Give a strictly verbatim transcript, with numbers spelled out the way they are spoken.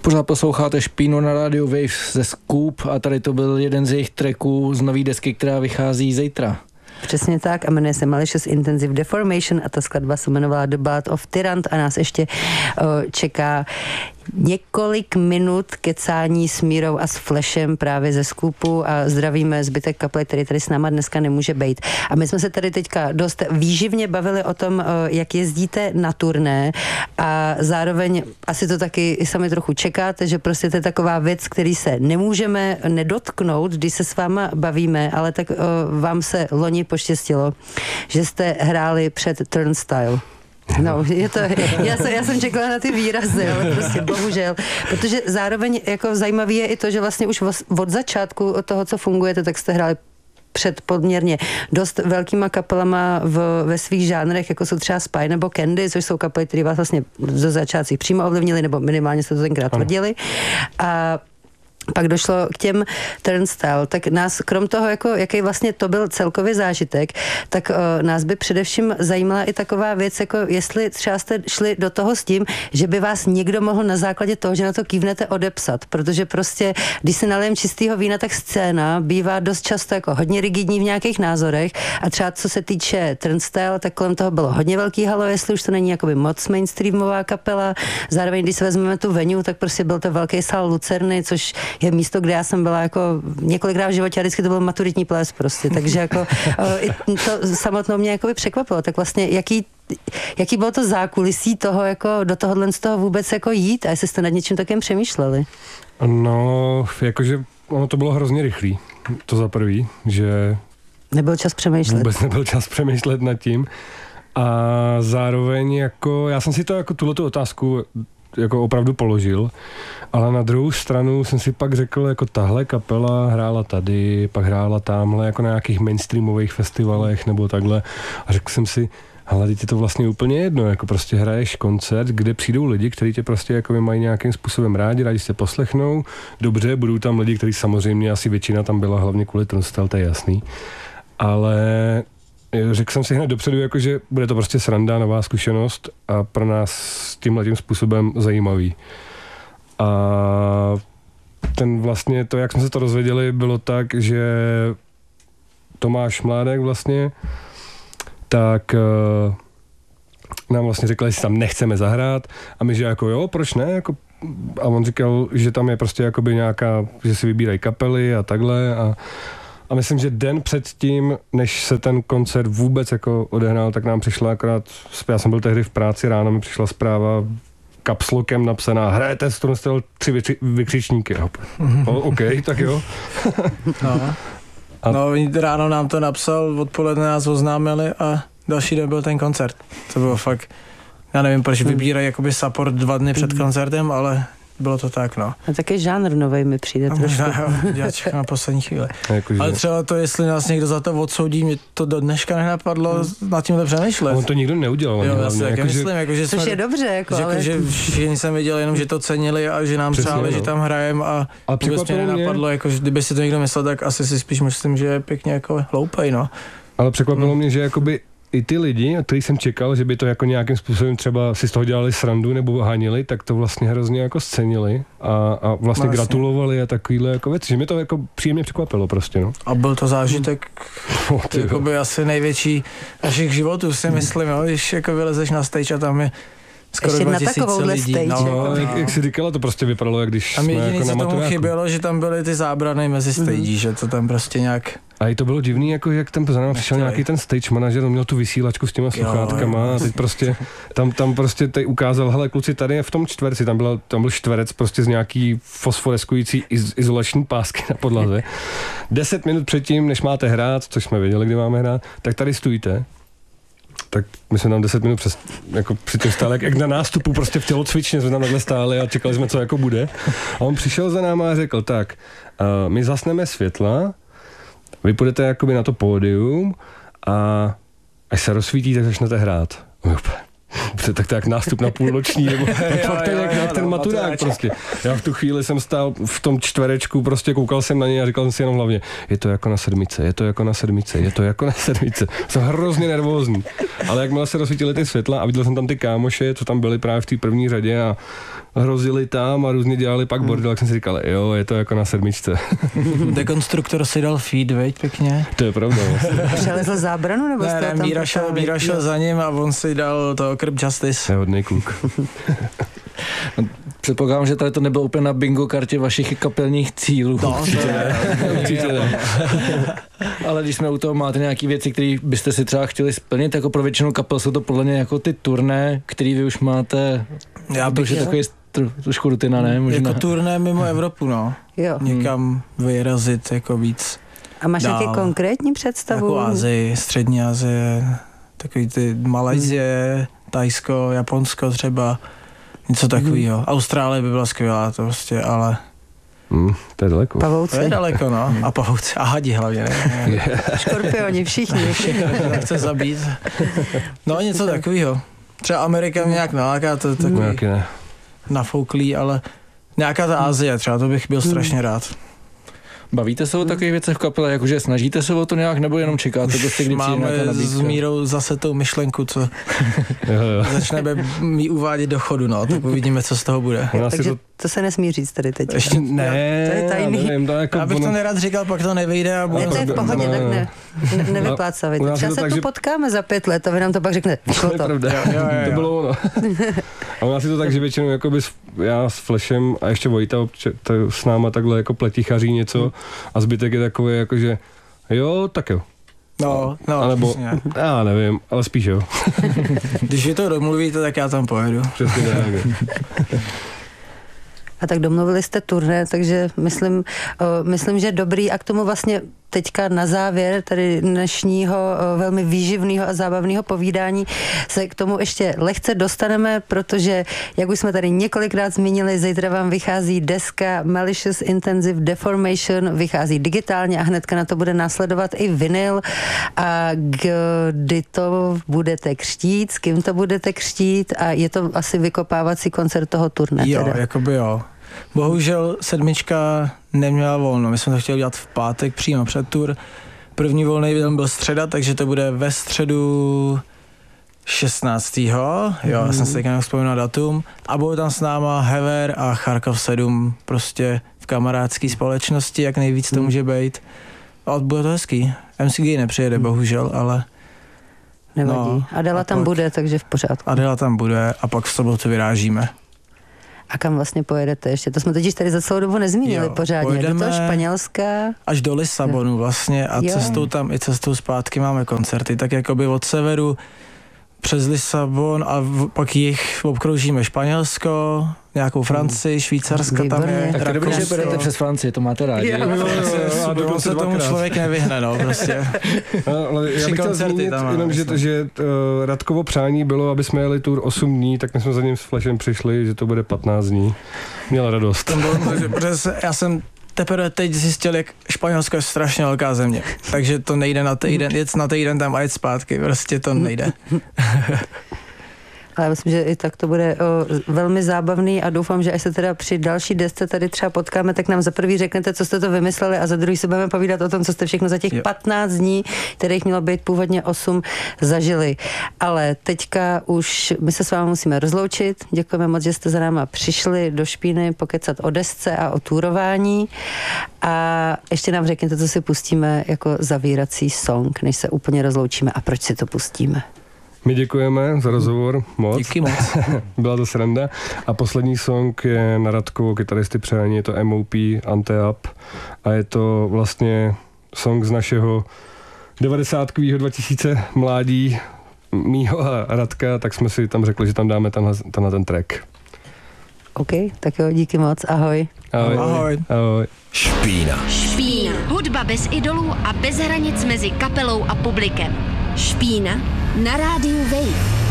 Pořád posloucháte Špínu na rádiu Waves ze Scoop a tady to byl jeden z jejich tracků z nový desky, která vychází zítra. Přesně tak a jmenuje se Malicious Intensive Deformation a ta skladba se jmenovala The Bath of Tyrant a nás ještě uh, čeká několik minut kecání s Mírou a s Flashem právě ze Scoopu a zdravíme zbytek kaple, který tady s náma dneska nemůže být. A my jsme se tady teďka dost výživně bavili o tom, jak jezdíte na turné a zároveň asi to taky i sami trochu čekáte, že prostě to je taková věc, který se nemůžeme nedotknout, když se s váma bavíme, ale tak uh, vám se loni poštěstilo, že jste hráli před Turnstile. No, je to, já, jsem, já jsem čekala na ty výrazy, ale prostě bohužel, protože zároveň jako zajímavý je i to, že vlastně už od začátku od toho, co fungujete, tak jste hráli před poměrně dost velkýma kapelama v, ve svých žánrech, jako jsou třeba Spy nebo Candy, což jsou kapely, které vás vlastně do začátku přímo ovlivnili, nebo minimálně jste to tenkrát tvrdili. A pak došlo k těm Turnstile, tak nás, krom toho, jako, jaký vlastně to byl celkový zážitek, tak uh, nás by především zajímala i taková věc, jako jestli třeba jste šli do toho s tím, že by vás někdo mohl na základě toho, že na to kývnete, odepsat, protože prostě, když si nalijem čistýho vína, tak scéna bývá dost často jako hodně rigidní v nějakých názorech a třeba co se týče Turnstile, tak kolem toho bylo hodně velký halo, jestli už to není jakoby moc mainstreamová kapela, zároveň když si vezmeme tu venue, tak prostě byl to velký sál Lucerny, což je místo, kde já jsem byla jako několikrát v životě a vždycky to byl maturitní ples prostě, takže jako i to samotnou mě jako by překvapilo, tak vlastně jaký, jaký bylo to zákulisí toho, jako do tohohle z toho vůbec jako jít a jestli jste nad něčím takým přemýšleli? No, jakože ono to bylo hrozně rychlý, to za prvý, že nebyl čas přemýšlet. Vůbec nebyl čas přemýšlet nad tím a zároveň jako, já jsem si to jako tuhletu otázku jako opravdu položil, ale na druhou stranu jsem si pak řekl, jako tahle kapela hrála tady, pak hrála tamhle, jako na nějakých mainstreamových festivalech nebo takhle a řekl jsem si, hele, teď je to vlastně úplně jedno, jako prostě hraješ koncert, kde přijdou lidi, kteří tě prostě jako mají nějakým způsobem rádi, rádi se poslechnou, dobře, budou tam lidi, kteří samozřejmě asi většina tam byla hlavně kvůli Turnstile, to je jasný, ale řekl jsem si hned dopředu, jako, že bude to prostě sranda, nová zkušenost a pro nás s tímhletím způsobem zajímavý. A ten vlastně, to, jak jsme se to dozvěděli, bylo tak, že Tomáš Mládek vlastně, tak uh, nám vlastně řekl, že si tam nechceme zahrát a my, že jako jo, proč ne, jako, a on říkal, že tam je prostě jakoby nějaká, že si vybírají kapely a takhle a A myslím, že den předtím, než se ten koncert vůbec jako odehrál, tak nám přišla akorát, já jsem byl tehdy v práci, ráno mi přišla zpráva kapslokem napsaná, hrajete z Turnstile tři vykřičníky. Mm-hmm. O, OK, tak jo. no. A... no, ráno nám to napsal, odpoledne nás oznámili a další den byl ten koncert. To bylo fakt, já nevím, proč vybírají jakoby support dva dny před koncertem, ale bylo to tak, no. A taky žánr novej mi přijde a trošku. Možná, jo, já čekám na poslední chvíli. Jako, ale třeba to, jestli nás někdo za to odsoudí, mě to do dneška nenapadlo hmm. nad tímhle přemýšlet. On to nikdo neudělal. Jo, já si taky jako, myslím, že... jako, že což jsme, je dobře, jako, že, ale... že všichni jsem viděl jenom, že to cenili a že nám přesně, přáli, no. Že tam hrajeme a, a vůbec mě nenapadlo, jako, že kdyby si to někdo myslel, tak asi si spíš myslím, že je pěkně jako hloupej, no. Ale překvapilo hmm. mě, že jakoby i ty lidi, který jsem čekal, že by to jako nějakým způsobem třeba si z toho dělali srandu nebo hanili, tak to vlastně hrozně jako scenili a, a vlastně, vlastně gratulovali a takovýhle jako věci, že mě to jako příjemně překvapilo prostě, no. A byl to zážitek oh, jakoby asi největší našich životů, si myslím, jo, když jako vylezeš na stage a tam je skoro dva tisíce lidí. Stage, no, jako. jak, jak jsi říkala, to prostě vypadalo, jak když a jsme jediný, jako na co tomu maturáku. chybělo, že tam byly ty zábrany mezi stage, mm. že to tam prostě nějak... A i to bylo divný, jako jak tam za náma přišel nějaký ten stage manažer, on měl tu vysílačku s těma sluchátkama jo, jo. A teď prostě, tam, tam prostě teď ukázal, hele kluci, tady je v tom čtverci, tam, byla, tam byl čtverec prostě z nějaký fosforeskující iz, izolační pásky na podlaze. Deset minut předtím, než máte hrát, což jsme věděli, kdy máme hrát, tak tady stůjte. Tak my jsme tam deset minut přes, jako při tím stáli, jak, jak na nástupu prostě v tělocvičně jsme tam takhle stáli a čekali jsme, co jako bude. A on přišel za náma a řekl, tak, uh, my zasneme světla, vy půjdete jakoby na to pódium a až se rozsvítí, tak začnete hrát. tak to jak nástup na půlnoční, nebo fakt jo, jak, jo, jak ten no, maturák maturáček. prostě. Já v tu chvíli jsem stál v tom čtverečku, prostě koukal jsem na něj a říkal jsem si jenom hlavně, je to jako na sedmice, je to jako na sedmice, je to jako na sedmice. Jsem hrozně nervózní. Ale jakmile se rozsvítily ty světla a viděl jsem tam ty kámoše, co tam byli právě v té první řadě a hrozili tam a různě dělali pak bordel, tak jsem si říkal, jo, je to jako na sedmičce. Dekonstruktor si dal feed, veď, pěkně. To je pravda vlastně. Přelezl zábranu, nebo jste Ne, ne, tam Míra šel, postavili? Míra šel za ním a on si dal to Crip Justice. Je hodnej kluk. Předpokládám, že tady to nebylo úplně na bingo kartě vašich kapelních cílů. No, to je, Určitě ne. Ale když jsme u toho, máte nějaké věci, které byste si třeba chtěli splnit, jako pro většinu kapel jsou to podle mě jako ty turné, které vy už máte, já to bych už je takový tr- trošku rutina, ne? Možná. jako turné mimo Evropu, no. Jo. Někam vyrazit jako víc. A máš dál. nějaký konkrétní představu? Jako Asii, Střední Asie, takový ty Malajzie, Tajsko, Japonsko třeba, něco takového. Hmm. Austrálie by byla skvělá, to prostě, ale Hmm, to je daleko. Pavouci, to je daleko, no. A pavouci, a hadi hlavně, ne? škorpioni, všichni. Všechno chce zabít. No něco takového. Třeba Amerika mě nějak naláká, to je takový Nějaký ne. nafouklý, ale nějaká ta Asie třeba, to bych byl strašně rád. Bavíte se o takových věcech v kapele, jakože snažíte se o to nějak, nebo jenom čekáte, prostě, kdy přijde Máme nějaká s nabídka? Mírou zase tou myšlenku, co Jo, jo. začneme mi uvádět do chodu, no, tak uvidíme, co z toho bude. U nás je Takže to to se nesmí říct tady teď. Ještě ne, To je tajný. já nevím, to jako Já bych to ono- nerad říkal, pak to nevyjde a Ne, budu... to je v pohodě, ne, tak ne. ne, ne, nevyplácavejte. U nás je Třeba to se tak, tu že- potkáme za pět let a vy nám to pak řeknete. Vyšlo To je to. pravda. Jo, jo, jo, To jo. bylo ono. A u nás je to tak, že většinou jakoby s, já s Flashem a ještě Vojta obče- to s náma takhle jako pletichaří něco a zbytek je takový jako, že jo, tak jo. No, no, A nebo, přesně. já nevím, ale spíš jo. Když vy to domluvíte, tak já tam pojedu. Přesně tak. A tak domluvili jste turné, takže myslím, o, myslím, že dobrý. A k tomu vlastně teďka na závěr tady dnešního o, velmi výživného a zábavného povídání se k tomu ještě lehce dostaneme, protože, jak už jsme tady několikrát zmínili, zítra vám vychází deska Malicious Intensive Deformation, vychází digitálně a hnedka na to bude následovat i vinyl. A kdy to budete křtít, s kým to budete křtít a je to asi vykopávací koncert toho turné. Jo, teda. jakoby jo. Bohužel sedmička neměla volno, my jsme to chtěli udělat v pátek přímo před tur. První volný den byl středa, takže to bude ve středu šestnáctého Jo, já jsem si teďka nevzpomínal datum. A budou tam s náma Hever a Charkov sedm, prostě v kamarádské společnosti, jak nejvíc to může být. A bude to hezký. M C G nepřijede, bohužel, ale Nevadí. No, Adela a tam pak- bude, takže v pořádku. Adela tam bude a pak v sobotu vyrážíme. A kam vlastně pojedete ještě? To jsme totiž tady za celou dobu nezmínili Jo, pořádně. pojedeme- Do toho Španělska. Až do Lisabonu vlastně a Jo. cestou tam i cestou zpátky máme koncerty, tak jakoby od severu přes Lisabon a v, pak jich obkroužíme Španělsko, nějakou Francii, Švýcarska tam Výborně. je, Tak to je dobrý, že Rakousko. pojedete přes Francii, to máte rádi. Jo. Jo, jo, jo, a On dokonce se tomu dvakrát. člověk nevyhne, no, prostě. No, ale já Tři bych chtěl koncerty zmínit tam máme, jenom, že, myslím. že uh, Radkovo přání bylo, aby jsme jeli tur osm dní, tak my jsme za ním s Flashem přišli, že to bude patnáct dní. Měl radost. Tam bylo, protože- protože se- já jsem teprve teď zjistil, jak Španělsko je strašně velká země, takže to nejde na týden, jet na týden tam a jet zpátky, prostě to nejde. Ale myslím, že i tak to bude o, velmi zábavný a doufám, že až se teda při další desce tady třeba potkáme, tak nám za prvý řeknete, co jste to vymysleli a za druhý se budeme povídat o tom, co jste všechno za těch Jo. patnáct dní, kterých mělo být původně osm, zažili. Ale teďka už my se s vámi musíme rozloučit. Děkujeme moc, že jste za náma přišli do Špíny pokecat o desce a o túrování. A ještě nám řekněte, co si pustíme jako zavírací song, než se úplně rozloučíme a proč si to pustíme. My děkujeme za rozhovor moc. Díky moc. Byla to sranda. A poslední song je na Radkovo kytaristy přání, je to M O P Ante-Up a je to vlastně song z našeho devadesátkového dva tisíce mládí mýho a Radka, tak jsme si tam řekli, že tam dáme tenhle, tenhle ten track. OK, tak jo, díky moc, ahoj. Ahoj. Ahoj. Ahoj. Špína. Špína. Hudba bez idolů a bez hranic mezi kapelou a publikem. Špína na rádiu Wave.